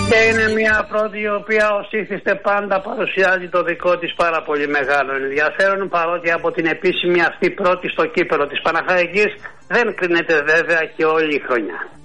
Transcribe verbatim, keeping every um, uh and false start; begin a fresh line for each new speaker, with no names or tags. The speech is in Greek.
Και είναι μια πρώτη η οποία ως ήθιστε πάντα παρουσιάζει το δικό της πάρα πολύ μεγάλο ενδιαφέρον, παρότι από την επίσημη αυτή πρώτη στο κύπελλο της Παναχαϊκής δεν κρίνεται βέβαια και όλη η χρονιά.